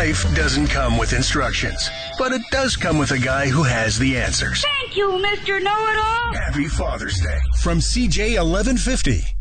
Life doesn't come with instructions, but it does come with a guy who has the answers. Thank you, Mr. Know-It-All. Happy Father's Day from CJ 1150.